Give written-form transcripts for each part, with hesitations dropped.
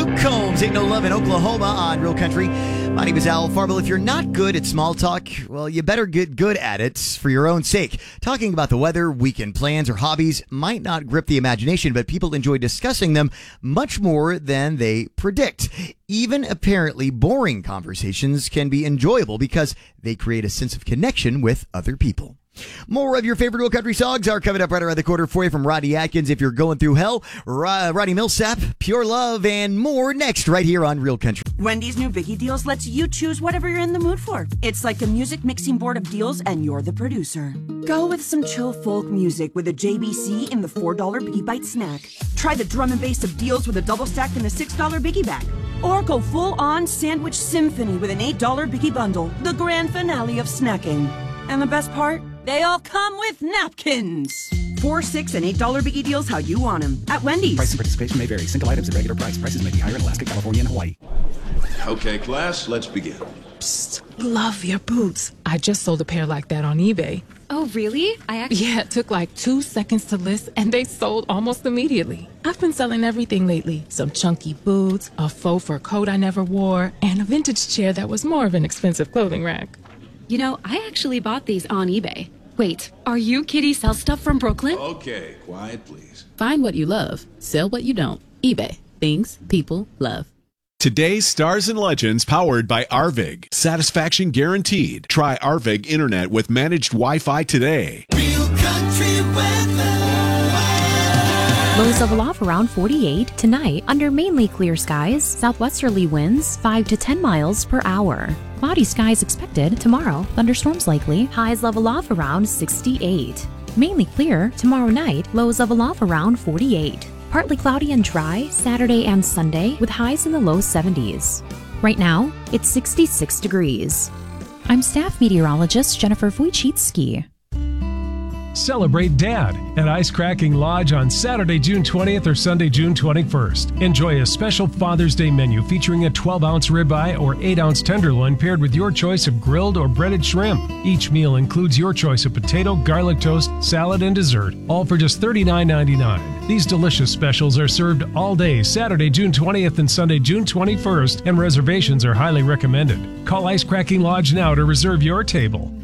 Luke Combs, Ain't No Love in Oklahoma on Real Country. My name is Al Farble. If you're not good at small talk, well, you better get good at it for your own sake. Talking about the weather, weekend plans, or hobbies might not grip the imagination, but people enjoy discussing them much more than they predict. Even apparently boring conversations can be enjoyable because they create a sense of connection with other people. More of your favorite Real Country songs are coming up right around the corner for you from Rodney Atkins, If You're Going Through Hell, Rodney Millsap, Pure Love, and more next right here on Real Country. Wendy's new Biggie Deals lets you choose whatever you're in the mood for. It's like a music mixing board of deals, and you're the producer. Go with some chill folk music with a JBC in the $4 Biggie Bite snack. Try the drum and bass of deals with a double stack in the $6 Biggie Bag. Or go full-on sandwich symphony with an $8 Biggie Bundle, the grand finale of snacking. And the best part? They all come with napkins. $4, $6, and $8 Biggie Deals how you want them at Wendy's. Price and participation may vary. Single items at regular price. Prices may be higher in Alaska, California, and Hawaii. Okay, class, let's begin. Psst, love your boots. I just sold a pair like that on eBay. Oh, really? Yeah, it took like 2 seconds to list, and they sold almost immediately. I've been selling everything lately. Some chunky boots, a faux fur coat I never wore, and a vintage chair that was more of an expensive clothing rack. You know, I actually bought these on eBay. Wait, are you Kitty Sell Stuff from Brooklyn? Okay, quiet, please. Find what you love. Sell what you don't. eBay. Things people love. Today's Stars and Legends powered by Arvig. Satisfaction guaranteed. Try Arvig Internet with managed Wi-Fi today. Real Country weather. Lows of aloft around 48 tonight under mainly clear skies. Southwesterly winds 5 to 10 miles per hour. Cloudy skies expected tomorrow. Thunderstorms likely. Highs level off around 68. Mainly clear tomorrow night. Lows level off around 48. Partly cloudy and dry Saturday and Sunday with highs in the low 70s. Right now, it's 66 degrees. I'm staff meteorologist Jennifer Wojcicki. Celebrate Dad at Ice Cracking Lodge on Saturday, June 20th or Sunday, June 21st. Enjoy a special Father's Day menu featuring a 12-ounce ribeye or 8-ounce tenderloin paired with your choice of grilled or breaded shrimp. Each meal includes your choice of potato, garlic toast, salad, and dessert, all for just $39.99. These delicious specials are served all day Saturday, June 20th and Sunday, June 21st, and reservations are highly recommended. Call Ice Cracking Lodge now to reserve your table.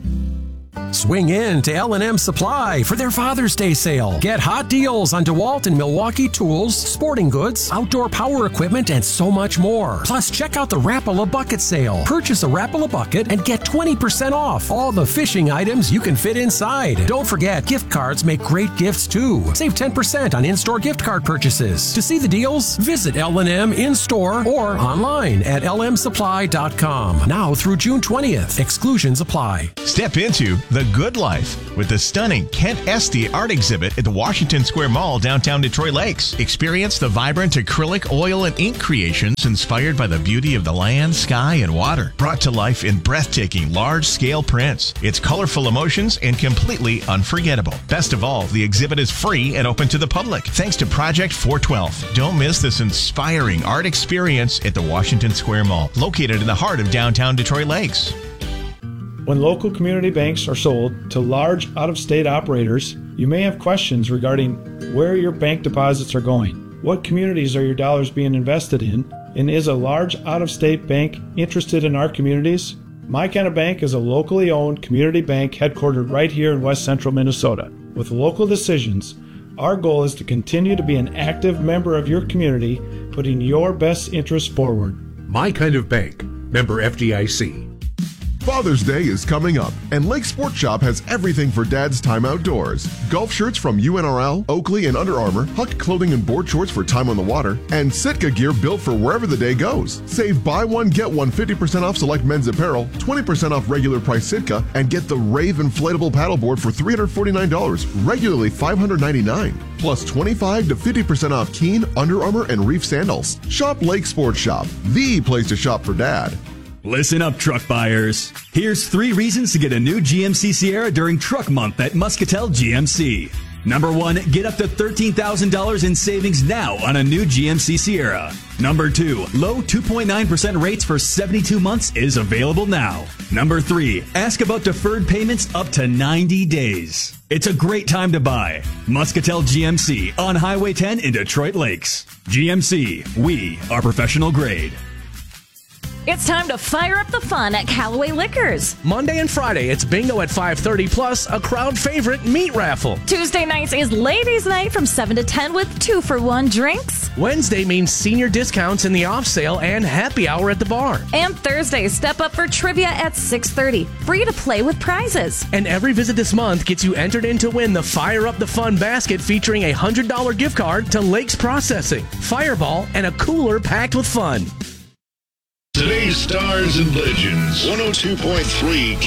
Swing in to L&M Supply for their Father's Day sale. Get hot deals on DeWalt and Milwaukee tools, sporting goods, outdoor power equipment, and so much more. Plus, check out the Rapala Bucket sale. Purchase a Rapala Bucket and get 20% off all the fishing items you can fit inside. Don't forget, gift cards make great gifts too. Save 10% on in-store gift card purchases. To see the deals, visit L&M in-store or online at lmsupply.com. Now through June 20th. Exclusions apply. Step into the good life with the stunning Kent Esty art exhibit at the Washington Square Mall, downtown Detroit Lakes. Experience the vibrant acrylic, oil, and ink creations inspired by the beauty of the land, sky, and water, brought to life in breathtaking, large-scale prints. It's colorful emotions and completely unforgettable. Best of all, the exhibit is free and open to the public, thanks to Project 412. Don't miss this inspiring art experience at the Washington Square Mall, located in the heart of downtown Detroit Lakes. When local community banks are sold to large out-of-state operators, you may have questions regarding where your bank deposits are going. What communities are your dollars being invested in? And is a large out-of-state bank interested in our communities? My Kind of Bank is a locally owned community bank headquartered right here in West Central Minnesota. With local decisions, our goal is to continue to be an active member of your community, putting your best interests forward. My Kind of Bank, member FDIC. Father's Day is coming up, and Lake Sports Shop has everything for Dad's time outdoors. Golf shirts from UNRL, Oakley, and Under Armour, Huck clothing and board shorts for time on the water, and Sitka gear built for wherever the day goes. Save buy one, get one 50% off select men's apparel, 20% off regular price Sitka, and get the Rave inflatable paddleboard for $349, regularly $599. Plus 25 to 50% off Keen, Under Armour, and Reef sandals. Shop Lake Sports Shop, the place to shop for Dad. Listen up, truck buyers. Here's 3 reasons to get a new GMC Sierra during Truck Month at Muscatel GMC. Number 1, get up to $13,000 in savings now on a new GMC Sierra. Number 2, low 2.9% rates for 72 months is available now. Number 3, ask about deferred payments up to 90 days. It's a great time to buy. Muscatel GMC on Highway 10 in Detroit Lakes. GMC, we are professional grade. It's time to fire up the fun at Callaway Liquors. Monday and Friday, it's bingo at 5:30 plus a crowd favorite meat raffle. Tuesday nights is ladies' night from 7 to 10 with 2-for-1 drinks. Wednesday means senior discounts in the off sale and happy hour at the bar. And Thursday, step up for trivia at 6:30. Free to play with prizes. And every visit this month gets you entered in to win the Fire Up the Fun basket featuring a $100 gift card to Lakes Processing, Fireball, and a cooler packed with fun. Today's Stars and Legends, 102.3